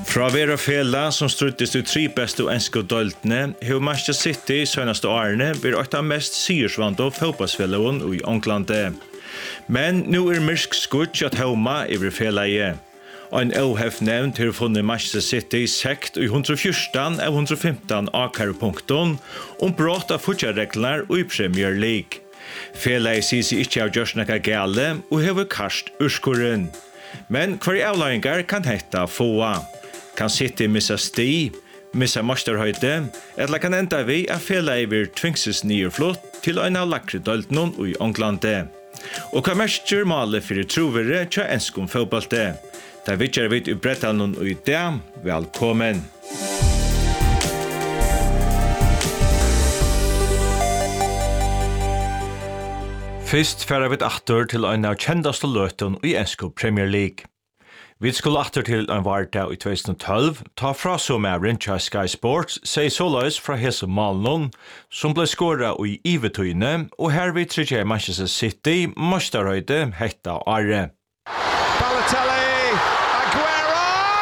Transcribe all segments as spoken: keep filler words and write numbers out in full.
Fra Vera Fela, som struttes til tre beste og enske døltene, har Manchester City søneste årene vært et av mest sigersvante fotballsfellene i England. Men nå er mørk skutt at Hauma i Felaie. Og en O H F nevnt har funnet Manchester City sekt i hundre og fjorten av hundre og femten A-karpunkten om brott av fotballregler og i Premier League. Felaie sier seg ikke av gjørs noe gale og har kast urskoren. Men hver avlæringar kan hetta få. Kan City missa sti, missa masterhøyde, eller kan enda vi at Felaie vil tvingses nye flott til en av lakre døltene i England. Og hva mestjer maler for trovere til enskom fotballte. Der vittjer vi i Brettallen og i det. Velkommen! Først færer vi atter til en av kjendaste løten i ensko Premier League. Vi skulle atter til en varta i tjuetusen og tolv, ta fra så med Rincha Sky Sports, sier såleis fra Hese Malnon, som ble skåret i Ivetøyne, og her vi tredje Manchester City, Mosterhøyde, hetta Are. Balotelli! Aguero!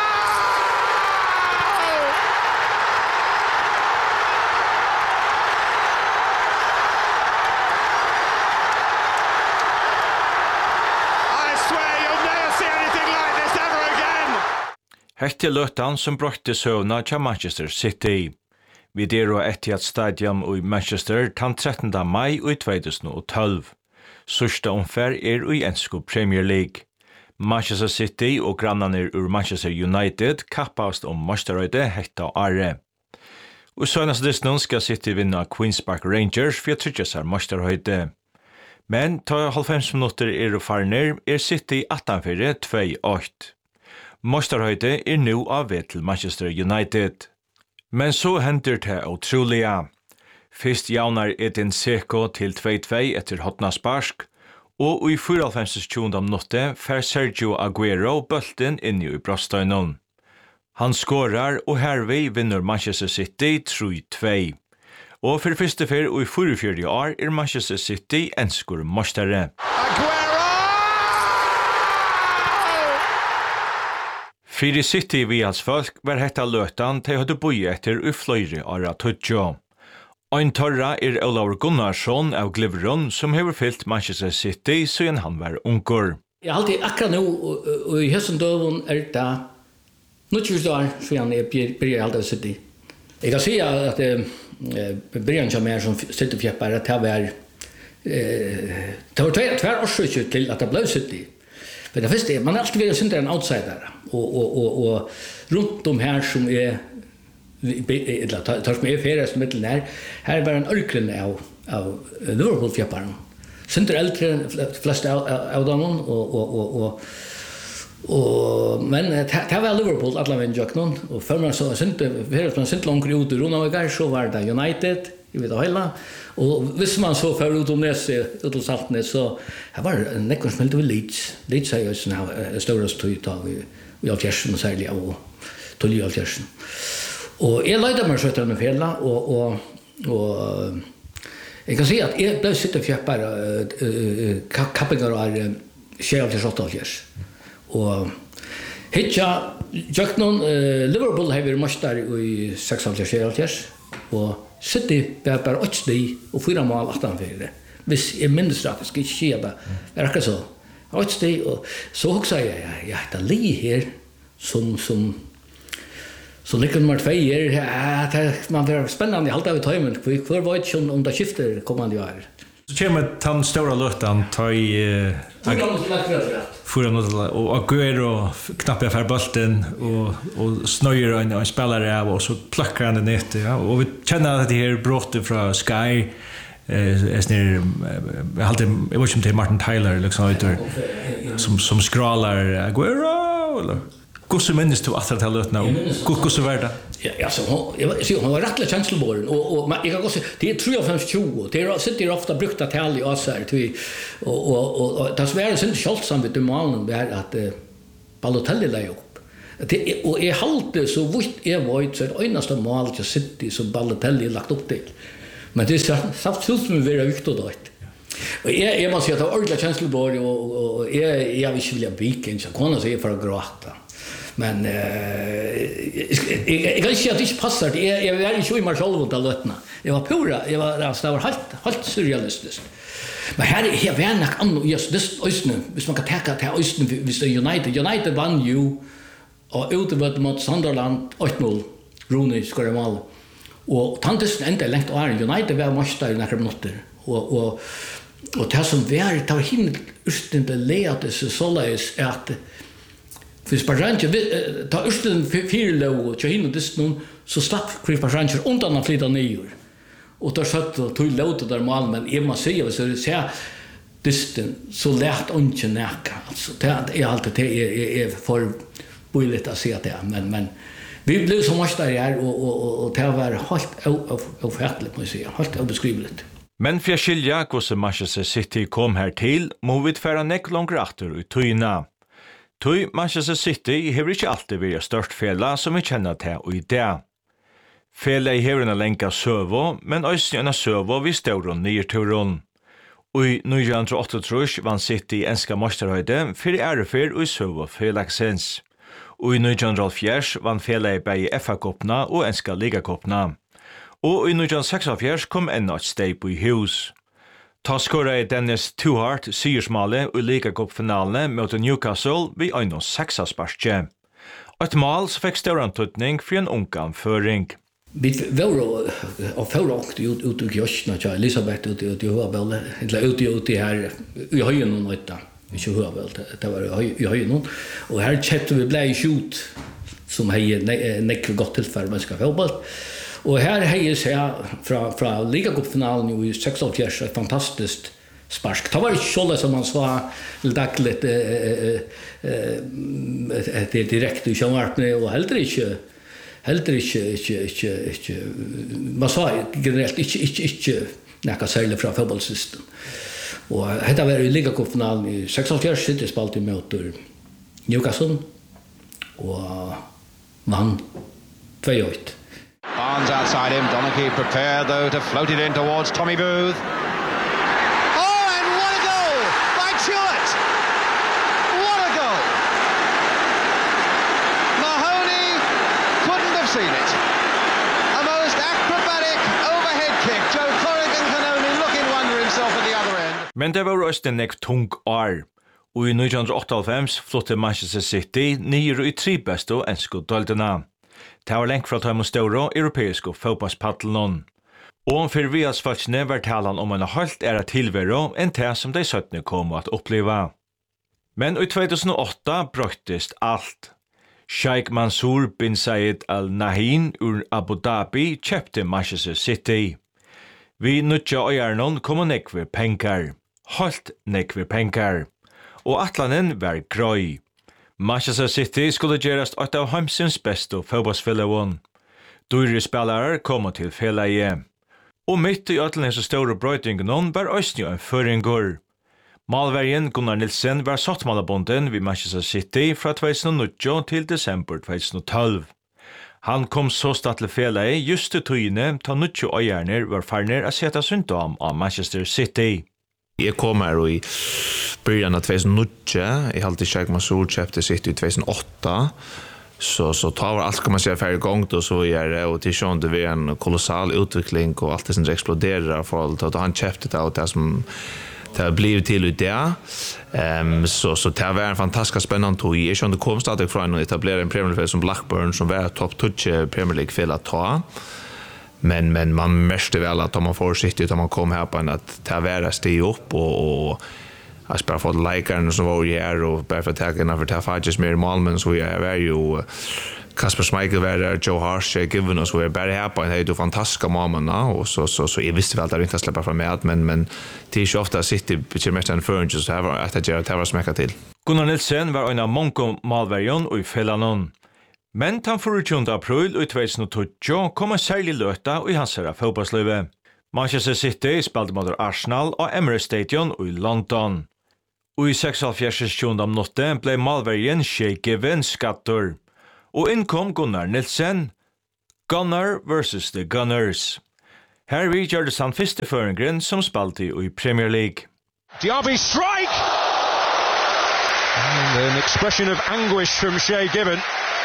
I swear you'll never see anything like this ever again! Hette løtan som brøkte søvna til Manchester City. Vi der og Etihad Stadium i Manchester den trettende mai i tjuetusen og tolv. Sørste omfær er i ensko Premier League. Manchester City og grannene ur Manchester United kappast om Mosterhøyde hetta Are. Og sønnes distan skal City vinna Queen's Park Rangers for å trykje seg Mosterhøyde. Men ta halvfems minutter er og farner er City attenfire to åtte. Mosterhøyde er nu av ved til Manchester United. Men så hender det utrolige. Først jaunar Edin Dzeko til to to etter hotnasparsk, og i fyrtioåtta minutter fer Sergio Aguero bølten inn i brostøynen. Han skårar, og herved vinner Manchester City tre to. Og for første fer og i fyrtiofyra år er Manchester City enskor mostere. Fyrir City vi als folk var hetta løtan til hadde boi etter i fløyre åra tøtjo. Ein torra er Olav Gunnarsson av Gliveron som hever fyllt Manchester City siden han var unger. Jeg har alltid akkurat nå, og i høsten døven er det tjue år siden jeg begynner alltid å City. Jeg kan si at begynner som er som City-fjeppar, at det var det var tver årsøkje til at det ble City. For det første, man har alltid vært City en outsider, og, og, og, og rundt om her som er eller tar som är färdas mitt där här var en örken av av Liverpool fjäpparen. Center äldre flest av av dem och och och och och men det var Liverpool alla vem jag någon och för mig så center färdas från center långt ut och runt över så var det United i vet hela och visst man så för ut om näs ut och Saltnes så här var en nekon som inte vill Leeds Leeds är ju såna stora stöta vi vi har fjärsen och särskilt och tolv av fjärsen. Og jeg leide meg så etter med fjellet, og, og, og jeg kan si at jeg ble sitte og fjøpper uh, kappinger og er tjej til åtte. Og hitja, gjøk noen, uh, Liverpool har vært møster i seks av tjej, og City ble bare åtte sti og fyra mål attenfor det. Hvis jeg minnes rett, jeg skal ikke si det, det er akkurat så. åtte sti, og så hoksa jeg, jeg heter Li her, som, som så lyckan nummer två är ja, det man blir spännande halt av timern. För vad vet ju om det skiftar kommande år. Så kommer tan stora lötan ta i för något och Aguero knappar för bollen och och snöjer en en spelare av och så plackar han ner det ja och vi känner att det här brottet från Sky eh är snir jag hade jag var som till Martin Tyler liksom uter som som scrollar Aguero eller hur så minns du att det löt nu? Hur så var det? Ja, alltså jag hon var rättligt känsloborn och och jag kan gå se det är tre fem tjugo. Det är sitter ofta brukt att tala i oss här till och och och det svär inte sköldsam vid malen där att Balotelli la upp. Det och är halt så vitt är void så ett enaste mål till City så Balotelli lagt upp till. Men det är saft fullt med vara viktigt då. Och jag jag måste ju ta ordentligt känsloborn och och jag jag vill vilja bika så kan jag säga för att gråta. Men eh jag kan säga att det inte passar. Jag jag är inte i mig själv och lötna. Jag var pura, jag var det var helt helt surrealistiskt. Men här är här vem kan just det ösnen, hvis man kan ta till ösnen hvis det United United vann ju och utöver mot Sunderland åtta noll. Rooney skorar mål. Och tantesten ända längt och United var mästare i några minuter. Och och och det som var det var himla östen det ledde så således att för Sparranche ta östen fyra och så hinner det någon så slapp Chris Sparranche undan att flytta ner. Och då satt och tog låt där mål men jag måste säga så det ser distan så lätt inte näka alltså det är alltid det är för bullet att se att det men men vi blev så mycket där och och och det var helt ofärtligt måste jag säga helt obeskrivligt. Men för skilja hur Manchester City kom här till må vi färra nek långt efter ut tyna. Tui Manchester City hever ikke alltid vært størst fela som vi kjenner til og i det. Fela i hever en lenka søvo, men også en søvo vi stør og nye turen. Og i nitton åttaogtrýss vann City enska masterhøyde for ærefer og i søvo felaksens. Og i nitton hálvfjerds vann Fela i begge F A-koppna og enska ligakoppna. Og i nitton seksogfjerds kom enda et steg på i hus. Ta skora i Dennis Tuhart siersmale og ligakoppfinalene mot Newcastle vid ein seks sparske. Et mål så fikk størrantutning for en unganføring. Vi var og føråkt ut ut i Kjøsna til Elisabeth ut ut i Høabølle, eller ut ut i her i høyen noen øyta. Ikke Høabølle, det var i høyen noen. Og her kjette vi ble i skjut som hei nekker godt tilfelle mennesker fotball. Och här hejer sig från från ligacup-finalen i seksogfjerds ett fantastiskt spark. Det var inte så som man sa dagligt eh eh det direkt i sjönvarpne och heller inte heller inte inte inte inte man sa generellt inte inte inte näka sälja från fotbollssystem. Och det var i ligacup-finalen i seksogfjerds City spelade mot Newcastle och vann två ett. Barnes outside him, Donaghy prepared though to float it in towards Tommy Booth. Oh, and what a goal by Chewett! What a goal! Mahoney couldn't have seen it. A most acrobatic overhead kick. Joe Corrigan can only look in wonder himself at the other end. Men det var også en nek tung år. Og i nitton åttaoghalvfems flotte Manchester City nio i tre beste og ensko døltene. Det var lengt fra tøym og ståre europeiske fotballspaddelen. Og om for vi als falskene var talan om en halt era tilvero enn det som de søttene kom at oppleva. Men i two thousand eight brøttest alt. Sheikh Mansour bin Zayed Al Nahyan ur Abu Dhabi kjøpte Manchester City. Vi nødja øyernon kom nekver penkar. Halt nekver penkar. Og atlanen var grøy. Manchester City skulle gerast ett av heimsins bästa fotbollsfällen. Dyre spelare kom till felaie. Och mitt i ötlen så stora brötingen var östnjo en föringur. Malvergen Gunnar Nilsen var sattmalabonden vid Manchester City fra two thousand nine till december two thousand twelve. Han kom så stad til felaie just til tøyne ta nutjo øyerner var farner å sette syndom av Manchester City. Jeg kom her i början av two thousand nine, jeg halte Sheikh Mansour kjøpte sitt i two thousand eight, så, så tar var alt kan man säga färre gång då så är det och till sånt det är en kolossal utveckling och allt det som exploderar för att han köpte det och det som det har blivit till ut det. Ehm så så det var en fantastiskt spännande tog. Jag kände kom stadigt från att etablera en Premier League som Blackburn som var topp touch Premier League för att ta. Men men man måste väl att man får sitt ut att man kom här på en att ta vara steg upp och och jag spelar för likern som var ju här och bara för att ta in för ta faktiskt mer målmen så jag är ju Kasper Schmeichel var där, Joe Harsh given oss var bara här på en helt fantastiska målmen och så så så jag visste väl att det inte släppa fram med men men det är ju ofta City bitch mest en furniture så har att det det var smacka till. Gunnar Nilsen var en av Monko Malverjon och i Fellanon. Men han forutjunta april i two thousand two kom særlig løta i hans herra fotballsløyve. Manchester City spalte mot Arsenal og Emirates Stadium i London. Og i seksoghalvfjerds om notte ble Malverjen shakeven skattor. Og innkom Gunnar Nilsen, Gunnar versus the Gunners. Her vi gjør det samt første føringren som spalte i Premier League. Diaby strike! And an expression of anguish from Shay Given.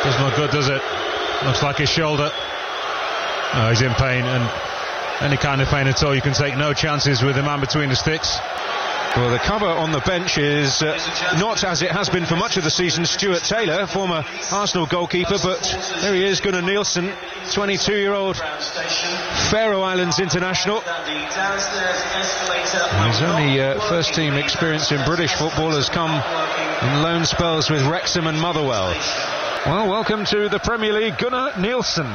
Does not good, does it? Looks like his shoulder. Oh, he's in pain, and any kind of pain at all. You can take no chances with the man between the sticks. Well, the cover on the bench is uh, not as it has been for much of the season. Stuart Taylor, former Arsenal goalkeeper, but there he is, Gunnar Nielsen, twenty-two-year-old Faroe Islands international. His only uh, first-team experience in British football has come in loan spells with Wrexham and Motherwell. Well, welcome to the Premier League, Gunnar Nielsen.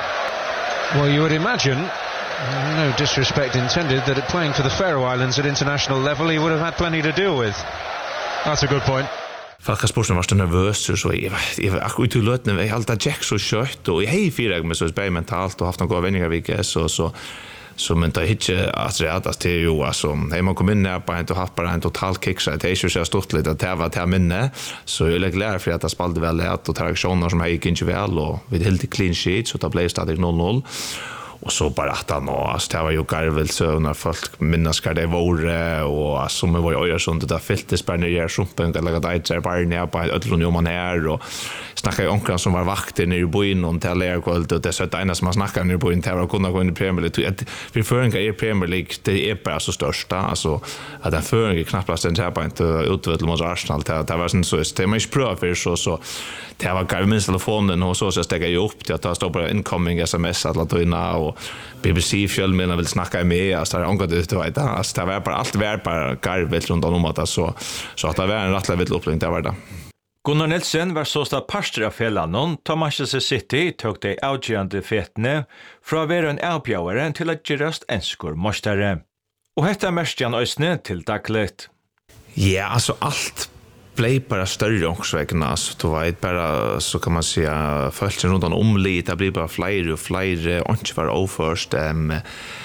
Well, you would imagine, no disrespect intended, that at playing for the Faroe Islands at international level he would have had plenty to deal with. That's a good point. Folk har spørsmål var så nervøs, så jeg var akkurat til løtene, jeg halte Jack så kjøtt, og jeg har fyrt meg så spør mentalt, og haft noen gode venninger vike, så, så, så men det er ikke at det er til jo, altså, jeg må komme inn her på en og hatt bare en total kick, så det er ikke så stort litt at det var til minne, så jeg er glad for at jeg spalte vel lett, og reaksjoner som jeg gikk ikke vel, og vi helt i clean sheet, så det ble stadig noll noll. Och så bara att han och alltså det var ju garvelsövnar folk minnas kvar det var och som var ju Öresund där fältes bara ner sumpen eller att det är bara ner på öllon om man är och snackar ju onkran som var vakter nere i boin och till lärkvalt och det så att ena som man snackar nere i boin till att kunna gå in i Premier League. Vi föringar i Premier League det är bara så största alltså att den föringar knappast den här på inte utveckla mot Arsenal det det var sån så det är mycket bra för så så det var gar minst telefonen och så så stäcker jag upp till att ta stå på incoming sms att låta in och B B C fjällmänna vill snacka med alltså det angående det vet jag alltså det var bara allt var bara garvet runt om att så så att det var en rättlig vill upplevelse det var det. Gunnar Nielsen var så stad pastor av Fellanon, ta Manchester City tog de avgjørende fetene fra å være en avbjøvere til å gjørast enskor mostere. Og hette mest Jan Øysne til dagligt. Ja, altså alt blev bara större ångsvägna så då var det bara så kan man säga följt runt om lite det blir bara fler och fler och inte var oförst um,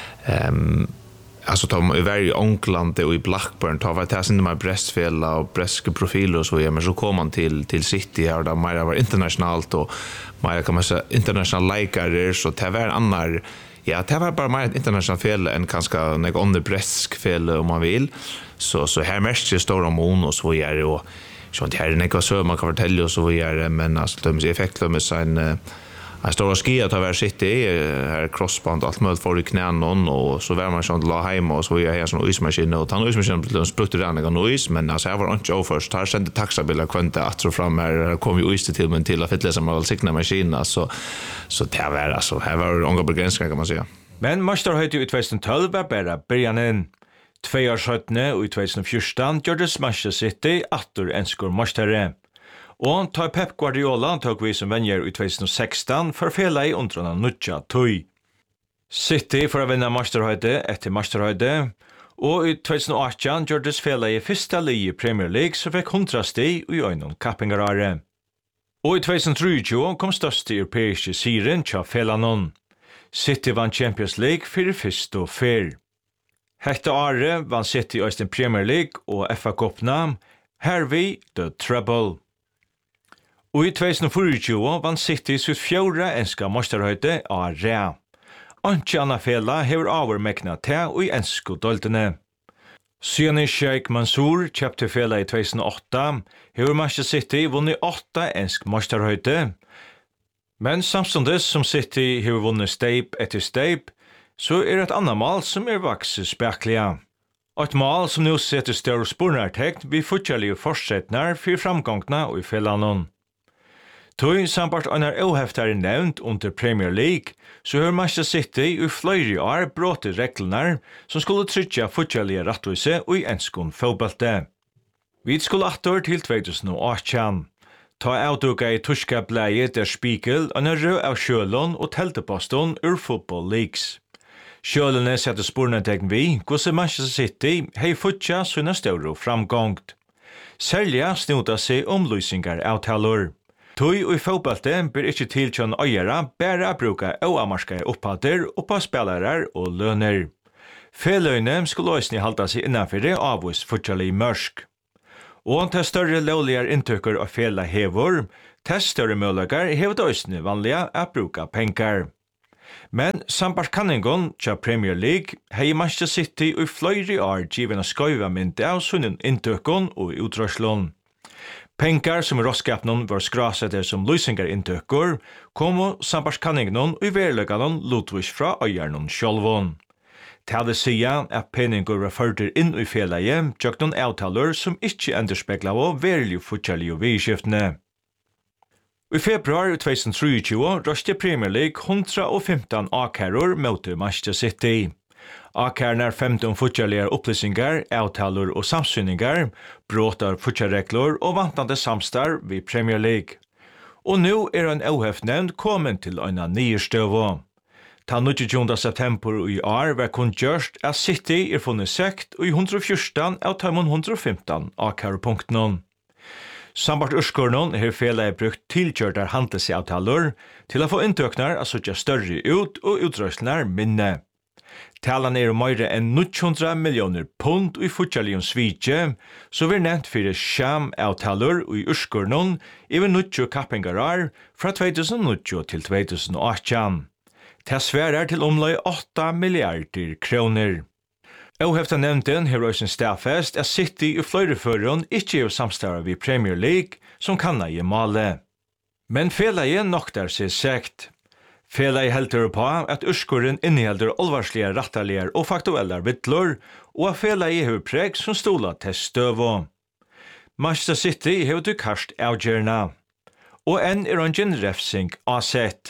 um, alltså de är väldigt Ångland och i Blackburn tar var det sen med Brestfälla och breska profiler och så ja men så kom man till till City här där mer var internationellt och mer kan man säga international likare så det var annar ja det var bara mer ett internationellt fel än kanske något under bresk fel om man vill så så här mest är stora mån och så är det och så det här är något så man kan fortälja och så är det men alltså de ser effekter med sin en stor ski att ha City här crossband allt möjligt för i knän och så var man sånt la hemma och så är här sån ismaskin och han ismaskin blev sprutade den någon noise men alltså här var inte överst här sände taxabilar kvanta att så fram här kom ju iste till men till att fylla som väl signa maskinen så så det var alltså här var några begränsningar kan man säga. Men Manchester höjde ut tjugo tolv var bara början två år sjutton och tjugo fjorton gjordes Manchester City åter enskor mästare. Og ta Pep Guardiola tog vi som venjer i tjugo sexton for fela i undrona nutja tøy. City for å vinna masterhøyde etter masterhøyde, og i tjugo åtton gjordes fela i fyrsta li i Premier League som fikk hundra sti i øynon kappingarare. Og i tjugo trettio kom største europeiske siren tja felanon. City vann Champions League fyrir fyrst og fyr. Hette åre vann City i Premier League og F A-koppna, her vi The Treble. Og i tjugo tjugotre vann City sitt fjorda enska masterhøyde av Rea. Anki anna fela hever overmekna te og i ensko doltene. Siden Sheikh Mansour kjøpte fela i tjugo åtta hever Manchester City vunnet åtta ensk masterhøyde. Men samstundes som City hever vunnet steip etter steip, så er et annet mal som er vakset spekliga. Et mal som nå setter større spornartekt vi fortjellige fortsettnar for framgångna og i felanon. Tøy sambart einar óheftare nevnt under Premier League, så hör Manchester City i fløyri år bråte reglerna som skulle tryggja futjallige rattvise og i enskon fotballte. Vi skulle attor til tjugo åtton. Ta avduga i tyska blæget der Spiegel og rød av sjølon og telteposton ur Football Leagues. Sjølene sette spornetegn vi, gos Manchester City hei futja sunna større framgångt. Selja snuda seg om lysingar avtalor. Tøy og i fotballte blir ikke til kjønn øyere bare å bruke oamarska opphatter oppa spelarar og løner. Feløyne skulle løsne halda seg innanfor det avvis fortsatt mørsk. Og til større lovligere inntøkker av fela hevor, til større muligheter hever løsne vanlige å bruke penger. Men sambart kanningon tja Premier League hei Manchester City og i fløyre år givende skøyva mynte av sunnen inntøkken og utrøslån. Pengar som i råskapnen var skrasetter som lysingar inntøkker, kom og sambarskanningen og i verleganen lotvis fra øyernen sjølvån. Tale sia at peningur var førter inn i felaie, tjøk noen avtaler som ikke enderspekla av verlig fortjallig og vidskiftene. I februar tjusen tjuetre røste Premier League one hundred fifteen A-kærer mot Manchester City. A-kæren er femton fortjallige opplysningar, avtaler og samsynningar, bråtar fortjalregler og vantande samstar ved Premier League. Og nu er en ohefnevnd kommet til en nyerstøvå. Ta tjuende september i år var kun gjørst at City er funnet sekt og i one hundred fourteen av tøymon one hundred fifteen A-kærepunkten. Sambart urskornon har fela brukt tilkjørtar handelsavtaler til å få inntøknar at søtja større ut og utrøslar minne. Talan er meire enn nine hundred millioner pund i futjalion svitje, så vi nevnt fyrir sham avtaler i urskornon iver nutjo kappingarar fra tjusen nine til tjusen eighteen. Det sverar til omlai åtta milliarder kroner. Ohefta nevnten har røysen stafest at City i fløyreføren ikke er samstarra vid Premier League som kan i male. Men felaie noktar seg sekt. Felaie helter på at urskoren innehelder olvarslige rattarlige og faktuelle vittlor, og at felaie har preg som stola til støvå. Manchester City har du karst avgjerna. Og enn er en refsing avsett.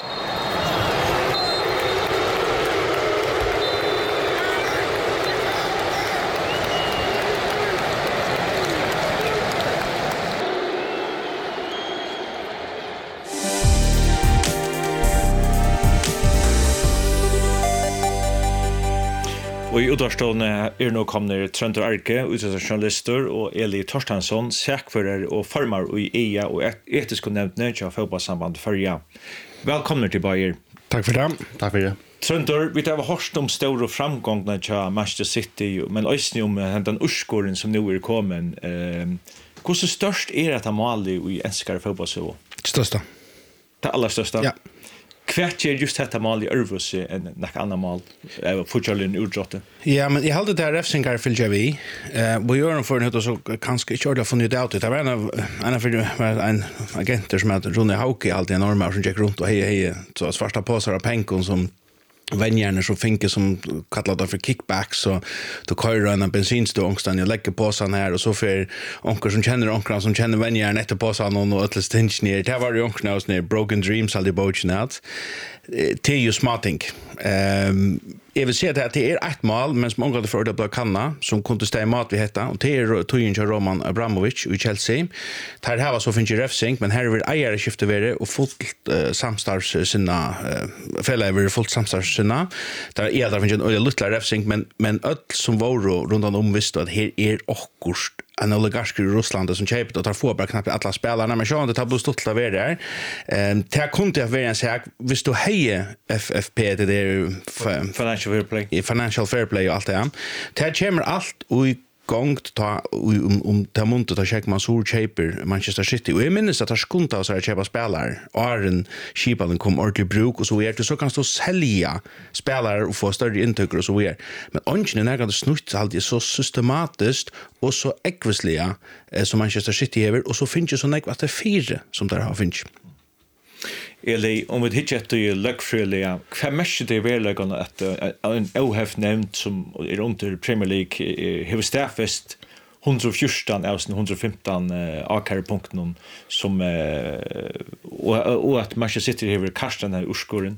Og i utvarstående er nå kommet Trøndur Arke, utsatsjournalister, og Eli Torstensson, sekfører og farmar i E I A og etiske nevntene til fotballsamband Førja. Velkommen til Bayer. Takk for det. Takk for det. Trøndur, vi har hørt om store framgångene til Manchester City, men også om den urskoren som nå er kommet. Hvordan størst er dette målet i enskere fotballsøv? Største. Det aller største? Ja. Hvert er just dette mål i Ørvøse enn noe annet mål, fortsatt en utrådte? Ja, men jeg hadde det her refsingar fyllt vi. Vi gjør den for en så kanskje ikke ordentlig funnet ut. Det var en av en, en agenter som heter Ronny Hauke, alltid en normer som gikk rundt og hei, hei, så svarta påsar av penkon som vänjarna som finke som kallar det för kickbacks så då kör en bensinstå ångstan jag lägger på sån här och så för onkel som känner onklar som känner vänjarna efter på sån och och ett stinch ner det var ju onklar ner broken dreams all the boats out till ju smarting ehm jag vill säga att det är ett mål men som onkel för det kanna som kunde stämma mat vi hetta och det är Toyin Roman Abramovich i Chelsea där här var så finns ju refsing men här vill ägare skifta vare och fullt uh, samstarvs sina uh, fälla över fullt samstarvs sina där är där finns ju en liten refsing men men öll som var runt om visste att här är akkurst en oligark i Ryssland som köpte och tar få bara knappt alla spelarna men så det har blivit stort av det där. Ehm det kunde jag vara en sak visst du heje F F P det är financial fair play. Financial fair play och allt det. Det kommer allt och gångt ta om om ta montet att checka Mansour Chaper Manchester City och jag minns att det skunta och så där köpa spelare och en skipalen kom ordentligt bruk och så är det så kan stå sälja spelare och få större intäkter och så är men ungen är ganska snutt alltid så systematiskt och så ekvisliga som Manchester City har och så finns ju så näck att det är fyra som där har finns. Eller om vi hittar ett i lökfröliga, hva mest det är verkligen att en ohäft nämnd som är under Premier League har staffest one hundred fourteen av one hundred fifteen A-kærepunkten som och, och att Manchester City har kastat den här urskoren?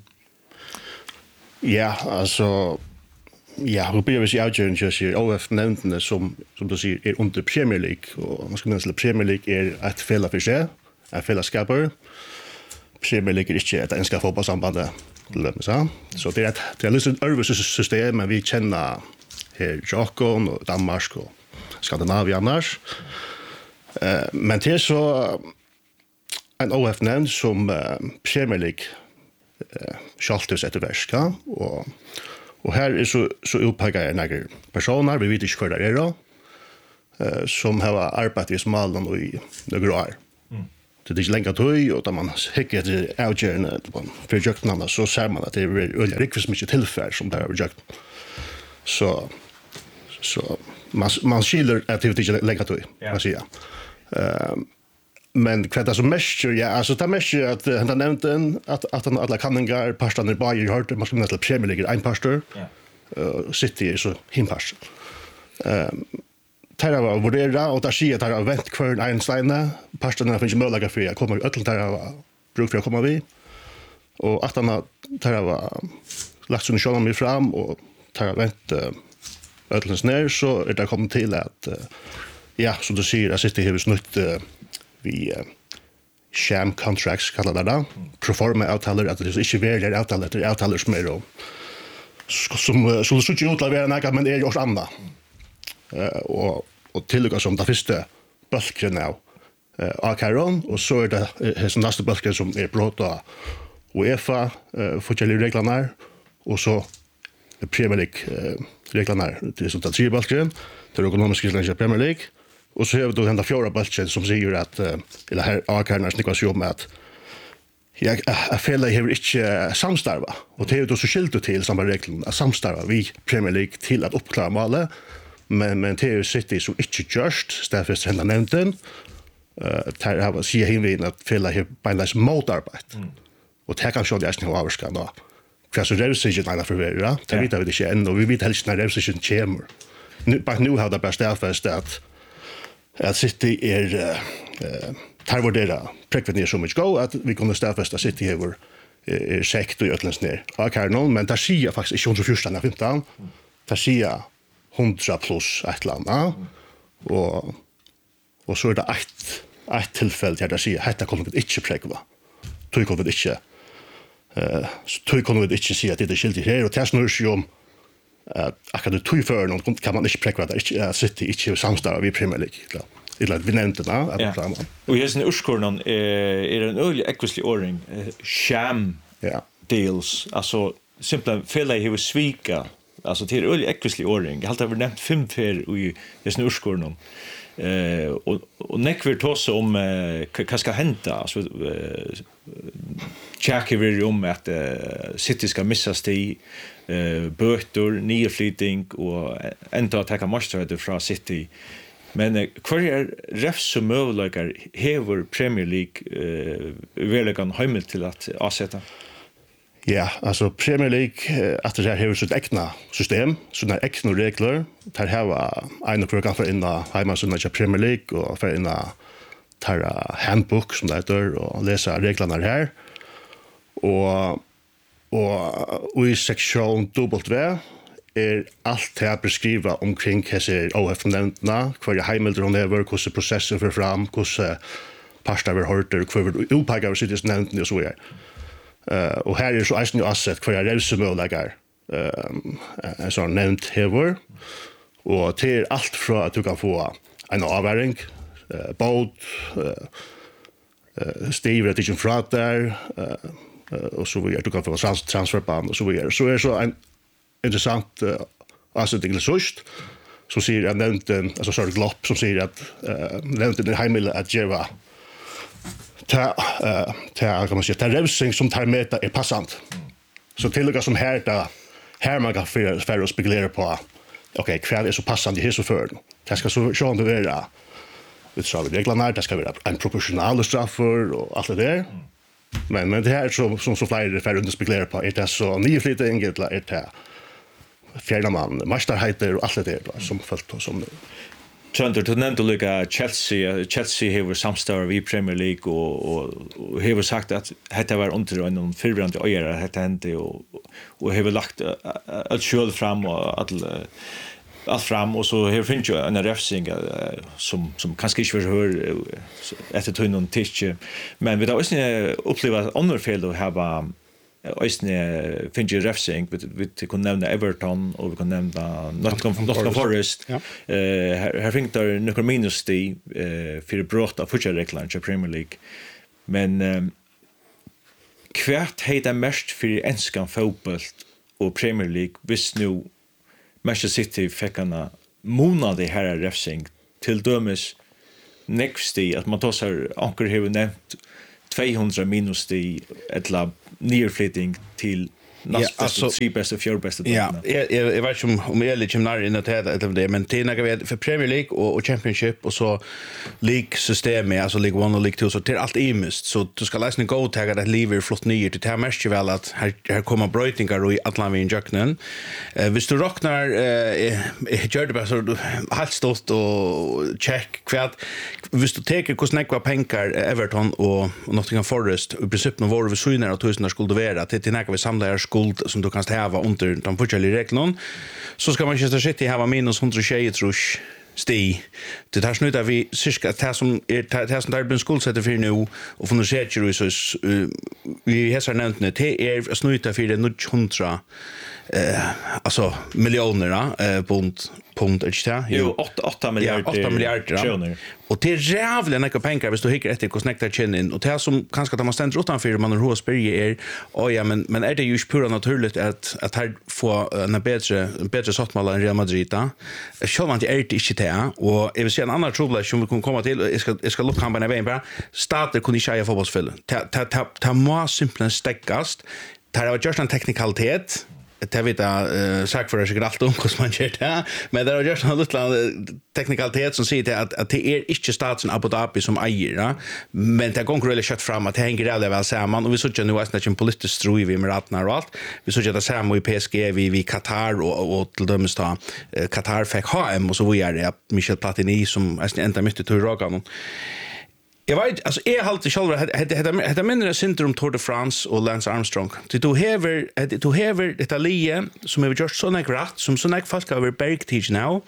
Ja, alltså ja, hur blir vi avgörande just i O F nämnden som som du säger är under Premier League och man ska nämna att Premier League är ett fälla för sig, ett fällaskapare. Premier League är inte ett enska fotbollssamband så så det är ett det är liksom översystem men vi känner här Japan och Danmark och Skandinavien annars eh men det är så en O F nämnd som Premier League eh skaltas efter värska och och här är så så upphaga några personer vi vet inte hur det är då eh som har arbetat i Småland och i några år. Det är inte längre tog och man hickar till avgörande på projekten så ser man att det är riktigt mycket tillfälle som det har projekt. Så så man man skiljer att det inte längre tog man säger. Ehm men vad det som mest ja alltså det mest att han har nämnt en att att han alla kanningar pastorn i Bayern har det måste till Premier League en pastor. Ja. Uh, City är så himpast. Ehm Tara var vurdera och där ser att har vänt kvar Einstein pastorn finns möjliga för att komma öll där bruk för att komma vi. Och att han Tara var lagt sin sjön mig fram och Tara vänt öllens ner så är det kommit till att ja, så du ser att City har snutt vi sham contracts kallar det där. Proforma avtaler att det är inte väl avtaler det avtaler som är då som så så ut att vara något men är ju annat. Eh och och tillägga som det första bulken nu. Eh Akaron och så är det är nästa bulken som är bråta UEFA eh för reglerna och så Premier League reglerna det är så att tre bulken det ekonomiska läge Premier League och så har vi då den fjärde bulken som säger att eller här Akaron snickar sig om att jag jag fäller här inte samstarva och det är då så skilt till samma regler att samstarva vi Premier League till att uppklara målet men men det är City så inte just Steffes hända nämnden eh tar har sig hemvin att fälla här beinleis motarbeit och det kan sjå det är nog avskan då för så det är ju inte för det det vet vi inte än och vi vet helst när det är ju chamber nu bara nu har det bäst Steffes att att City är eh tar vurdera prekvenir så mycket go att vi kunde Steffes City här är sekt och ötlens ner okej någon men där ser faktiskt inte så första femton där ser hundra plus ett land ja? och och så är det ett ett tillfälle där det säger detta kommer vi inte präkva tror kommer vi inte eh så tror kommer vi inte se att det är skilt här och det snurrar ju om att akkurat tror för någon kan man inte präkva där City inte samstarva vi Premier League ja eller vi nämnde det att framma och här är urskornan är en ölig ekvislig ordning sham ja deals alltså simpelt fälla hur svika alltså till ölig ekvislig ordning jag har alltid nämnt fem fer i dess urskornan eh och och näck vill ta sig om vad ska hända alltså eh checkar vi om att City ska missa steg eh böter nya flytting och ända att ta måste från City men kvar är refs och möjligheter hever Premier League eh verkligen hemel till att avsätta. Ja, alltså Premier League att det här har sitt egna system, såna egna regler. Där har vi en program för inna hemma såna Premier League och för inna tar handbook som det heter och läsa reglerna här. Och och i sektion W är allt det att beskriva omkring hur O F-nämnderna, hur heimelder hon över, hur processen för fram, hur pastor över hörter, hur upphaggar sitt i nämnden och så vidare. Uh, och här är så eisen ju asset kvar revsmöjligar um, en sån nämnt hever och till allt från att du kan få en avväring uh, båt uh, uh, stiver att inte frat där uh, uh, och så vidare du kan få trans transferband och så vidare så är det så en intressant uh, asset till sust så säger jag nämnt en alltså så glopp som säger att uh, nämnt den hemil att geva ta eh ta kan man säga ta revsing som tar meta är passant. Så tillägga som här där här man kan för för att spekulera på okej kväll är så passande här så för. Det ska så sjön det vara. Det ska vi reglerna det ska vara en proportional straffer och allt det där. Men men det här så som så flyger det för att spekulera på är det så nio flyter enkelt är det fjärde man mästerheter och allt det där som följt som Trönder du nämnde lika Chelsea Chelsea har samstarv i Premier League och och, och har sagt att detta var under en förbrande öra detta hände och och har lagt ett sköld fram och all allt fram och så här finns ju en refsing som som kanske inte för hör efter tog någon tisch men vi då också uppleva andra fel då ha Östne finns ju refsing vi vi kan nämna Everton och vi kan nämna Nottingham Nottingham Forest eh här här finns det några minus det eh för brott av fotbollsreglerna i Premier League men kvärt heter mest för enskan fotboll och Premier League visst nu Manchester City fick en månad här refsing till dömes next day att man tar så anker har nämnt tvåhundra minus det ett lab nearflytting till näst bästa, tre bästa, fjärde bästa. Ja, jag jag vet inte om jag är lite när in att det det men det är något för Premier League och, och Championship och så League system alltså League one och League two så det är allt imust så du ska läsa en go tagga det lever flott ner till det mest väl att här här kommer brötingar i Atlanten i Jöknen. Eh visst du rocknar eh gör det bara så helt stort och check kvärt visst du tar hur snäcka pengar Everton och Nottingham Forest i princip när var vi så inne att tusen skulle det vara till när vi samlar skuld som du kan häva under de forskjellige reglene, så skal Manchester City hava minus hundre tjue trus sti. Det tar snutt av vi cirka det som er det som der blir skuldsetter for nå, og for noe skjer så vi har nevnt det er snutt av for det hundre eh alltså miljoner eh pund pund är det jo åtta miljarder ja, åtta miljarder kronor och det är jävla mycket pengar hvis du hickar efter connecta chin och det som kanske att man ständer utanför man har spyrje är oj ja men men är det ju pura naturligt att att här få en bättre en bättre sortmål än Real Madrid då så man det är inte det och jag vill se en annan trouble som vi kommer komma till jag ska jag ska locka han på en väg bara starta kunna köra fotbollsspel ta ta ta ta mer simpelt stäckast det har just en teknikalitet det vet jag uh, sagt för att jag allt om hur man gör det men det är just en liten teknikalitet som säger att att det är inte staten Abu Dhabi som äger ja? Men det går really kött fram att det hänger det väl samman och vi såg ju nu att en politisk strui vi med ratnar och allt vi såg ju det samma i P S G vi vi Qatar och och till dömes ta uh, Qatar fick H M och så vidare ja, Michel Platini som är ända mycket till Rogan. Jag vet alltså är halt själva det det det mindre syndrom Tour de France och Lance Armstrong. Det du haver det du haver det lie som är just såna grat som såna folk över Bergtige now.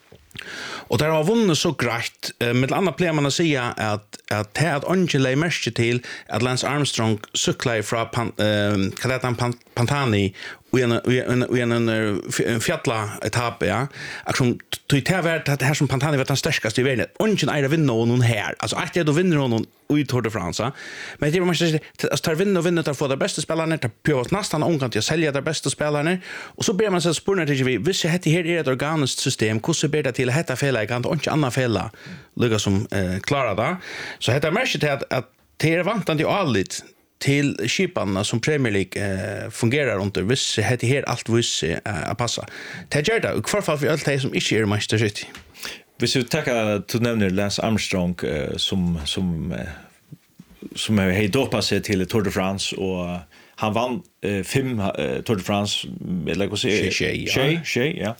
Och där har vunnit så grejt med andra plejer man att säga att att det att Angela märkte till att Lance Armstrong cyklar från eh Kaletan Pantani och en en en fjälla etapp ja som tog det vart att det här som Pantani var den starkaste i världen ungen är vinner någon här alltså att det då vinner någon i Tour de France men det måste att ta vinna och vinna att få de bästa spelarna till på nästan omgång till att sälja de bästa spelarna och så ber man sig spurna till vi visst heter här är ett organiskt system hur så ber det till hetta fel kan inte annan fel lugga som eh, klara det så heter märket att att det är vantande ju allt till skiparna som Premier League eh, fungerar under visst heter här allt visst eh, att passa det gör det och förfall för allt det som inte är Manchester City. Hvis vi tackar till nämner Lance Armstrong uh, som som uh, som har hej dopat sig till Tour de France och han vann uh, fem uh, Tour de France eller vad säger Tjej Tjej Tjej ja.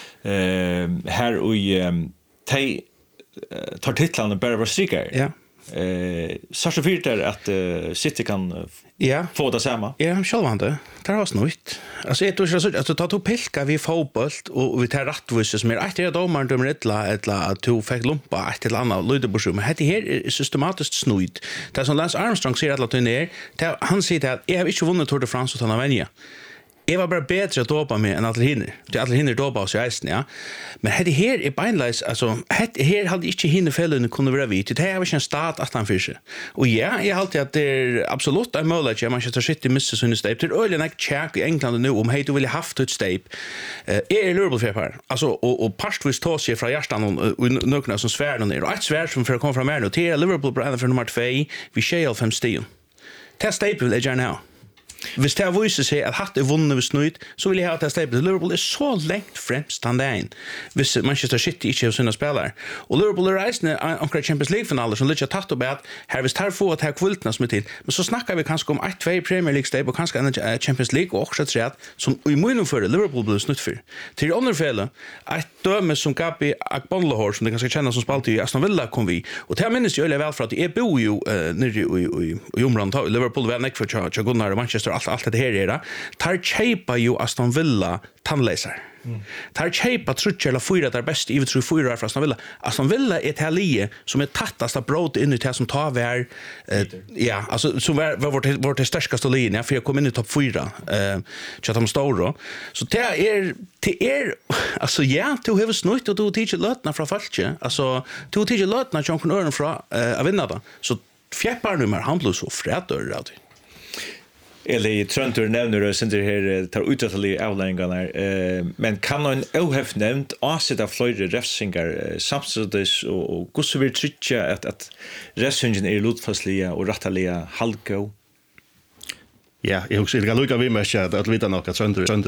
Eh här i um, te uh, tar titlarna bara var strikar. Ja. Eh så så fyrt är att uh, City kan uh, ja få det samma. Ja, självande. Det har snutt. Alltså ett år så att ta to pilka vi fotboll och vi tar rättvisa som är att det domaren dömer ettla ettla att to fick lumpa ett till annat Ludebusch men det här är systematiskt snutt. Det som Lance Armstrong säger att ner han säger att jag har inte vunnit Tour de France utan att vinna. Jag var bara bättre att dopa mig än alla hinner. Det alla hinner dopa oss i eisen, ja. Men det här är beinleis, alltså, det här hade inte hinner fällen kunde vara vitt. Det här var inte en stat att han fyrse. Och ja, jag har alltid att det är absolut en möjlighet att Manchester City missar sin step. Det är öliga näck tjäk i England nu om hej du vill ha haft ett step. Är det Liverpool här? Alltså, och, och parstvis ta sig från hjärtan och nökna som svärden ner. Och ett svärd som för att komma fram här nu. Det är Liverpool bränner för nummer två. Vi tjejer fem stion. Det här step vill jag gärna ha. Hvis det viser seg at hatt er vunnet ved snuit, så vil jeg ha at det stepet. Liverpool er så lengt fremst han dagen, hvis Manchester City ikke har sinne spillere. Og Liverpool er reisende omkring Champions League-finaler, som litt har tatt opp at her hvis det få at her kvultene som er til. Men så snakker vi kanskje om ett, två Premier League-step, og kanskje en Champions League, og også tre, som i munnen før Liverpool ble snutt for. Til andre fele, et døme som Gabi Akbonlehor, som det kanskje kjenner som spalte i Aston Villa, kom vi. Og til jeg minnes jo vel for at jeg bor jo nere i området. Liverpool var nekk for Gunnar og Manchester allt allt det här är det. Tar chapa ju Aston Villa tandläsare. Mm. Tar chapa trutcher eller fyra där bäst i tror fyra från Aston Villa. Aston Villa är ett här som är tattast att bröt in i det som tar vär eh, ja, alltså som var vårt vårt starkaste linje för jag kom in i topp fyra. Eh Chatham Store då. Så det är det är alltså ja, du har snutt och du teacher lötna från falske. Alltså du teacher lötna John Conor från eh att vinna då. Så fjärde nummer han blev så frätör alltid. Eller Tröntur nämner det sen det här tar utåtliga avläggningarna eh men kan en ohef nämnt avsätta flöjre refsingar samtidigt och hur så vill trycka att att refsingen är lutfastliga och rättaliga halko. Ja, jag också jag lukar vi med att att vita något att sönder sönder